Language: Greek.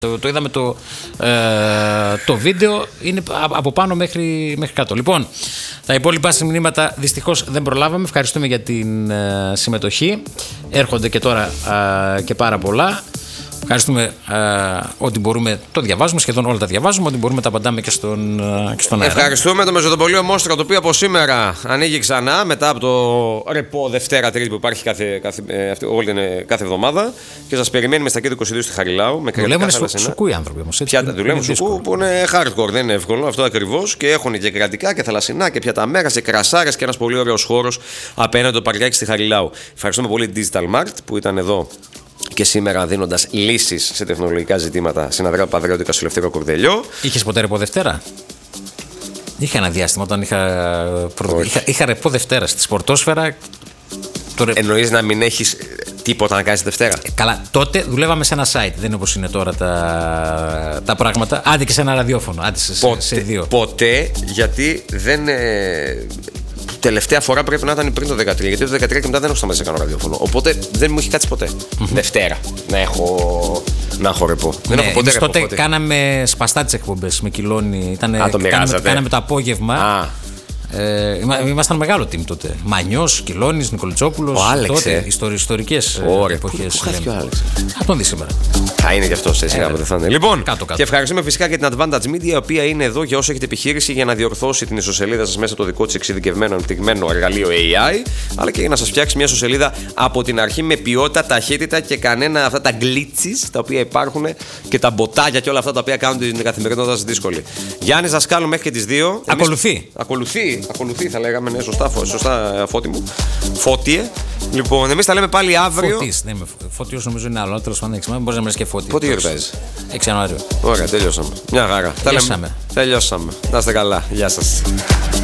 Το είδαμε το βίντεο, είναι από πάνω μέχρι κάτω. Λοιπόν, τα υπόλοιπα μηνύματα δυστυχώς δεν προλάβαμε. Ευχαριστούμε για την συμμετοχή. Έρχονται και τώρα και πάρα πολλά. Ευχαριστούμε ό,τι μπορούμε, το διαβάζουμε, σχεδόν όλα τα διαβάζουμε. Ό,τι μπορούμε τα απαντάμε και στον αέρα. Ευχαριστούμε το Μεζοδοπολείο Μόστρα, το οποίο από σήμερα ανοίγει ξανά μετά από το ρεπό Δευτέρα Τρίτη που υπάρχει κάθε εβδομάδα. Και σας περιμένουμε στα κέντρα 22 στη Χαριλάου. Δουλεύουν σουκού οι άνθρωποι όμως. Δουλεύουν σουκού που είναι hardcore, δεν είναι εύκολο αυτό ακριβώς. Και έχουν και κρατικά και θαλασσινά και πιάτα μέρα και κρασάρες και ένας πολύ ωραίος χώρος απέναντι το παρκάκι στη Χαριλάου. Ευχαριστούμε πολύ Digital Mart που ήταν εδώ και σήμερα δίνοντας λύσεις σε τεχνολογικά ζητήματα στην Αδρά Παδρέωτικα στο Ελευθερό Κορδελιό. Είχες ποτέ ρεπό Δευτέρα? Είχα ένα διάστημα όταν είχα ρεπό Δευτέρα στη Σπορτόσφαιρα. Εννοείς να μην έχεις τίποτα να κάνεις Δευτέρα? Καλά, τότε δουλεύαμε σε ένα site. Δεν είναι όπως είναι τώρα τα πράγματα. Άντε και σε ένα ραδιόφωνο. Άντε σε δύο. Ποτέ, γιατί δεν. Τελευταία φορά πρέπει να ήταν πριν το 2013. Γιατί το 2013 και μετά δεν έχω σταματήσει να κάνω ραδιόφωνο. Οπότε δεν μου έχει κάτσει ποτέ. Δευτέρα να έχω ρεπό. Δεν έχω ποτέ ρεπό. Τότε κάναμε σπαστά τις εκπομπές με Κιλόνι. Κάναμε το απόγευμα. Ήμασταν μεγάλο team τότε. Μανιός, Κιλόνης, Νικολιτσόπουλος. Ο Άλεξ. Τότε ιστορικές εποχές. Πού χάθηκε ο Άλεξ? Θα τον δει σήμερα. Θα είναι και αυτό σε σιγά δεν θα είναι. Λοιπόν, κάτω. Και ευχαριστούμε φυσικά και την Advantage Media, η οποία είναι εδώ για όσο έχετε επιχείρηση για να διορθώσει την ιστοσελίδα σας μέσα το δικό της εξειδικευμένο ανεπτυγμένο εργαλείο AI, αλλά και για να σας φτιάξει μια ιστοσελίδα από την αρχή με ποιότητα, ταχύτητα και κανένα αυτά τα glitches τα οποία υπάρχουν και τα μποτάκια και όλα αυτά τα οποία κάνουν την καθημερινότητα σας δύσκολη. Γιάννης Δασκάλου μέχρι και τις 2. Ακολουθεί, θα λέγαμε, ναι, σωστά, Φώτη μου. Φώτιε. Λοιπόν, εμείς τα λέμε πάλι αύριο. Φώτιος νομίζω είναι άλλο. Τέλος πάντων, μπορεί να μιλήσει και Φώτη. Πότε γιορτάζει? 6 Ιανουαρίου. Ωραία, τελειώσαμε. Μια χαρά. Τελειώσαμε. Να είστε καλά. Γεια σας.